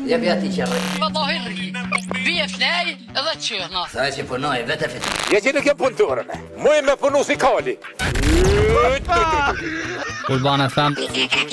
يا بياتي شرك والله vi är fler eller tjena. Saisi på noi vetäfet. Ja siinäkin puntuurana. Muimme punusikali. Urbana FM.